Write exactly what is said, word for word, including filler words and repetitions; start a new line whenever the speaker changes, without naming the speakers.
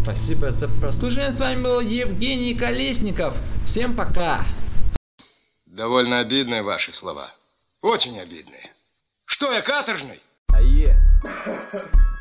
Спасибо за прослушивание. С вами был Евгений Колесников. Всем пока.
Довольно обидные ваши слова. Очень обидные. Что я, каторжный?
А е.